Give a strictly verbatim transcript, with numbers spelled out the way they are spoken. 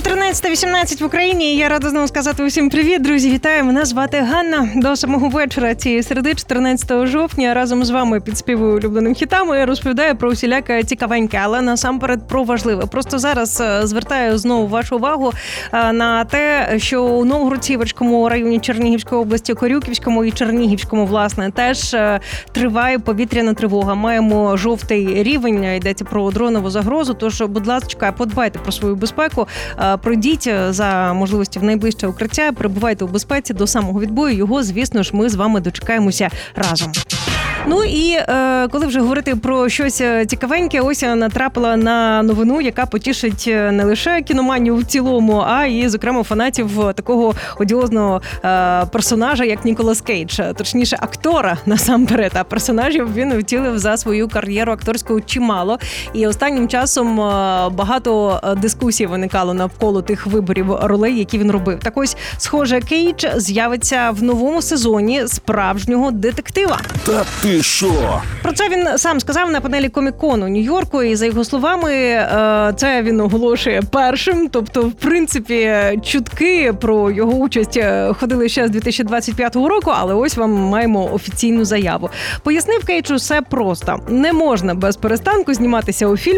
чотирнадцята вісімнадцять в Україні. Я рада знову сказати усім привіт, друзі. Вітаю, мене звати Ганна. До самого вечора цієї середи, чотирнадцятого жовтня, разом з вами підспівую улюбленим хітами. Я розповідаю про усіляке цікавеньке, але насамперед про важливе. Просто зараз звертаю знову вашу увагу на те, що у Новгород-Сіверському районі Чернігівської області, Корюківському і Чернігівському, власне, теж триває повітряна тривога. Маємо жовтий рівень, йдеться про дронову загрозу, тож, будь ласка, подбайте про свою безпеку, пройдіть за можливості в найближче укриття, перебувайте у безпеці до самого відбою. Його, звісно ж, ми з вами дочекаємося разом. Ну і е, коли вже говорити про щось цікавеньке, ось я натрапила на новину, яка потішить не лише кіноманів в цілому, а і, зокрема, фанатів такого одіозного е, персонажа, як Ніколас Кейдж. Точніше, актора, насамперед. А персонажів він втілив за свою кар'єру акторську чимало. І останнім часом е, багато дискусій виникало навколо тих виборів ролей, які він робив. Так ось, схоже, Кейдж з'явиться в новому сезоні справжнього детектива. Та ти що? Про це він сам сказав на панелі Комік-кону Нью-Йорку, і за його словами, це він оголошує першим. Тобто, в принципі, чутки про його участь ходили ще з дві тисячі двадцять п'ятого року, але ось вам маємо офіційну заяву. Пояснив Кейдж усе просто. Не можна без перестанку зніматися у фільмах,